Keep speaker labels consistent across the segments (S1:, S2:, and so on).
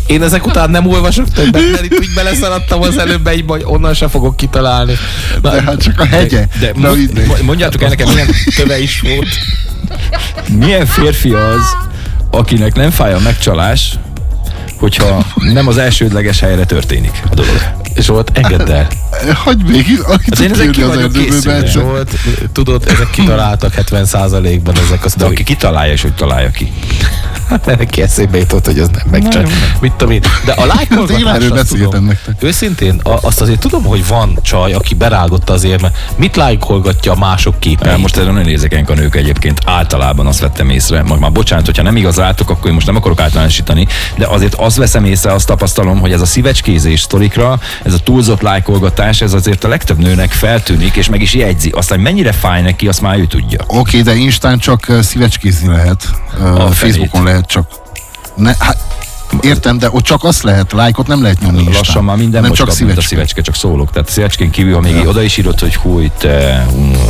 S1: Én ezek után nem olvasok többet, mert itt úgy beleszaladtam az előbb, így majd onnan se fogok kitalálni.
S2: De hát csak a hegye.
S3: De mondjátok el nekem, milyen
S1: töve is volt.
S3: Milyen férfi az, akinek nem fáj a megcsalás, hogyha nem az elsődleges helyre történik a dolog.
S1: Zsolt, engedd el.
S2: Hogy még
S3: hát én ezek ki vagyok készülve.
S1: Zsolt, tudod, ezek kitaláltak 70%-ban ezek az.
S3: De aki kitalálja, és hogy találja ki.
S1: Hát neki eszébe jutott, hogy az nem megcsinál. Mit tudom én. De a lájkolgatás, azt tudom. Őszintén, azt azért tudom, hogy van csaj, aki berágott azért, mert mit lájkolgatja a mások képeit.
S3: Most erre nagyon érzékenyek a nők egyébként. Általában azt vettem észre. Már bocsánat, hogyha nem igaz rátok, akkor én most nem akarok általánosítani, de azért azt veszem észre, azt tapasztalom, hogy ez a szívecskézés sztorikra, ez a túlzott lájkolgatás, ez azért a legtöbb nőnek feltűnik, és meg is jegyzi. Aztán mennyire fáj neki, azt már ő tudja.
S2: Oké, de Instán csak szívecskézni lehet. A Facebookon lehet csak. Hát, értem, de ott csak azt lehet, lájkot nem lehet nyomni Instán.
S3: Lassan már minden
S2: nem
S3: most
S2: csak
S3: mint a szívecske, csak szólok. Tehát a szívecskén kívül, ha még oda is írod, hogy húj, te...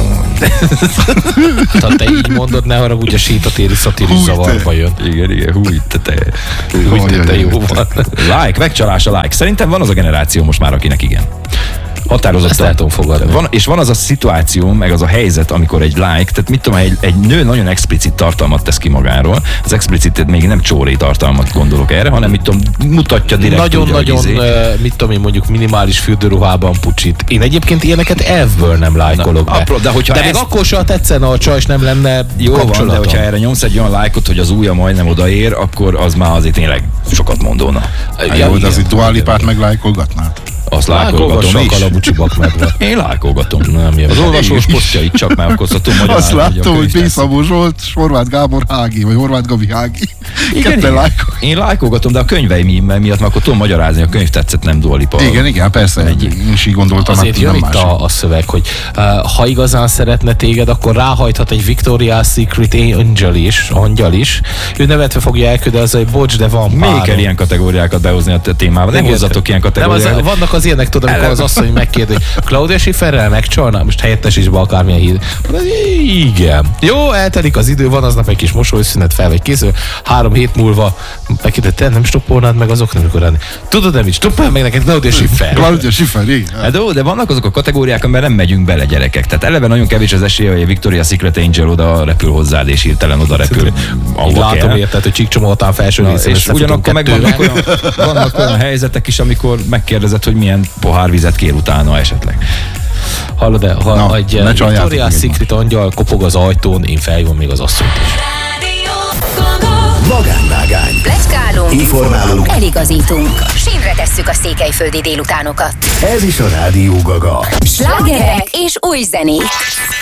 S1: Ha te így mondod, ne haragudj, a sítatéri szatiris zavarba jön.
S3: Igen, húj, te jó van. Like, megcsalás a like. Szerintem van az a generáció most már, akinek igen. Határozottan fogadni. És van az a szituáció, meg az a helyzet, amikor egy like, tehát mit tudom, egy nő nagyon explicit tartalmat tesz ki magáról, az explicit még nem csóré tartalmat gondolok erre, hanem mit tudom, mutatja direkt.
S1: Nagyon-nagyon, mit tudom én, mondjuk minimális fürdőruhában pucsit. Én egyébként ilyeneket elfből nem lájkolok be. De még akkor sem tetszene, a csajs nem lenne
S3: jó van, de hogyha erre nyomsz egy olyan lájkot, hogy az ujja majdnem odaér, akkor az már azért tényleg sokat mondóna.
S2: Jó, de az egy Dua Lipát meglájkolgatnád?
S3: Azt lájkolgatom is.
S1: Én
S3: lájkolgatom. Az olvasós posztjait csak már akkor tudom magyarázni.
S2: Azt láttam, hogy B-Szabó Zsolt, Horváth Gábor Hági, vagy Horváth Gabi Hági.
S3: Igen, én lájkolgatom, de a könyveim miatt már akkor tudom magyarázni, a könyv tetszett, nem Dua Lipa.
S2: Igen, persze. Én is így gondoltam.
S1: Azért jön itt a szöveg, hogy ha igazán szeretne téged, akkor ráhajthat egy Victoria's Secret angyal is. Ő nevetve fogja elküldezni, hogy bocs, de van párom.
S3: Még kell ilyen kategóriákat behozni a témában. Nem hozzatok ilyen kategóriákat.
S1: Vannak az ilyenek, tudom, amikor az asszony megkérdi, hogy Claudia Schifferrel megcsalná, most helyettesítsbe akármilyen hír. Igen. Jó, eltelik az idő, van aznap egy kis mosolyszünet, fel vagy készül, 3 hét múlva megkérdezi, te nem stoppolnád meg azoknak, amikor lenni. Tudod, nem így, stoppolj meg neked Claudia Schiffer.
S2: Claudia Schiffer, igen.
S3: De vannak azok a kategóriák, amiben nem megyünk bele, gyerekek. Tehát eleve nagyon kevés az esélye, hogy a Victoria's Secret Angel oda repül hozzád, és hirtelen oda repül.
S1: Látom érted, hogy csíkcsomótán felső részén.
S3: És ugyanakkor meg vannak olyan helyzetek is, amikor megkérdezed, hogy milyen pohárvizet kér utána esetleg.
S1: Hallod, de ha egy Victoria's Secret angyal kopog az ajtón, én felhívom még az asszonyt is.
S4: Magánvágány.
S5: Pletykálunk.
S4: Informálunk.
S5: Eligazítunk. Sínre tesszük a székelyföldi délutánokat.
S4: Ez is a Rádió Gaga.
S5: Slágerek és új zenék.